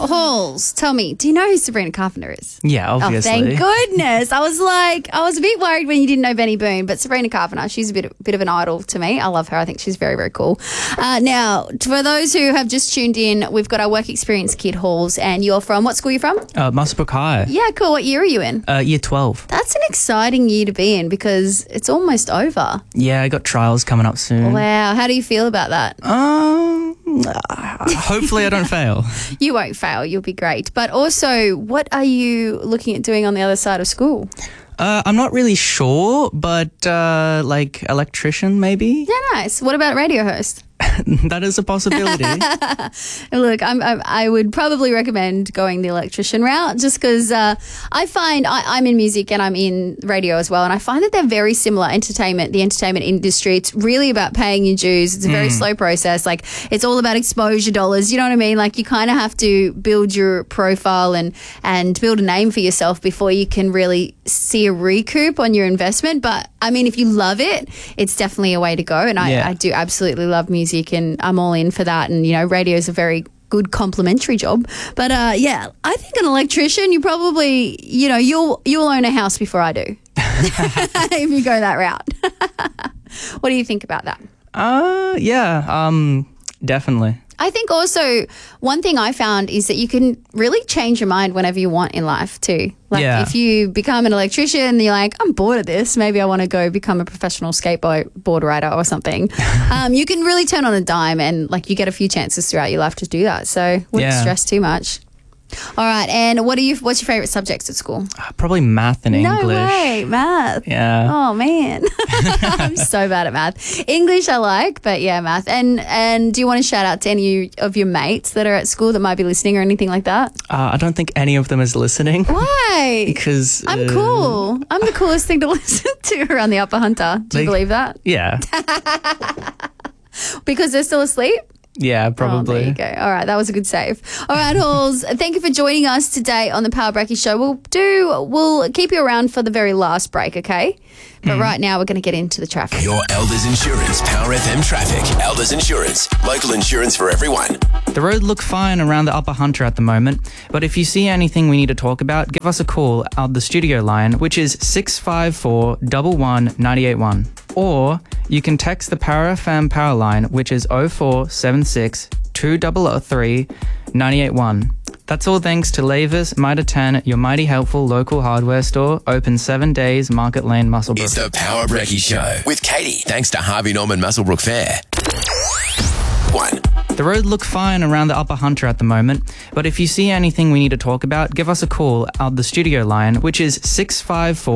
Halls, tell me, do you know who Sabrina Carpenter is? Yeah, obviously. Oh, thank goodness. I was a bit worried when you didn't know Benny Boone, but Sabrina Carpenter, she's a bit of an idol to me. I love her. I think she's very, very cool. Now, for those who have just tuned in, we've got our work experience kid Halls, and you're from, what school are you from? Muswellbrook High. Yeah, cool. What year are you in? Year 12. That's an exciting year to be in because it's almost over. Yeah, I got trials coming up soon. Wow. How do you feel about that? Hopefully I don't fail. You won't fail. You'll be great. But also, what are you looking at doing on the other side of school? I'm not really sure, but like electrician maybe? Yeah, nice. What about radio host? That is a possibility. Look, I would probably recommend going the electrician route just because I find I'm in music and I'm in radio as well, and I find that they're very similar. The entertainment industry, it's really about paying your dues. It's a very slow process. Like, it's all about exposure dollars. You know what I mean? Like, you kind of have to build your profile and build a name for yourself before you can really see a recoup on your investment. But I mean, if you love it, it's definitely a way to go. And I do absolutely love music, and I'm all in for that. And, you know, radio is a very good complementary job. But yeah, I think an electrician, you probably, you know, you'll own a house before I do if you go that route. What do you think about that? Yeah, definitely. I think also one thing I found is that you can really change your mind whenever you want in life too. Like, if you become an electrician and you're like, I'm bored of this, maybe I want to go become a professional skateboard rider or something. You can really turn on a dime, and like, you get a few chances throughout your life to do that. So wouldn't stress too much. All right, and what's your favourite subjects at school? Probably math and English. No way, math. Yeah. Oh man, I'm so bad at math. English I like, but yeah, math. And do you want to shout out to any of your mates that are at school that might be listening or anything like that? I don't think any of them is listening. Why? Because I'm cool. I'm the coolest thing to listen to around the Upper Hunter. Do you believe that? Yeah. Because they're still asleep? Yeah, probably. Oh, there you go. All right, that was a good save. All right, Halls, thank you for joining us today on the Power Brekkie Show. We'll keep you around for the very last break, okay? But right now we're going to get into the traffic. Your Elders Insurance Power FM traffic. Elders Insurance, local insurance for everyone. The road look fine around the Upper Hunter at the moment, but if you see anything we need to talk about, give us a call on the studio line, which is 654 11 981. Or you can text the Power FM power line, which is 0476 2003 981. That's all thanks to Lavers Mitre 10, your mighty helpful local hardware store, open 7 days, Market Lane, Muswellbrook. It's the Power Brekkie Show with Katie, thanks to Harvey Norman Muswellbrook Fair. 1. The road look fine around the Upper Hunter at the moment, but if you see anything we need to talk about, give us a call on the studio line, which is 654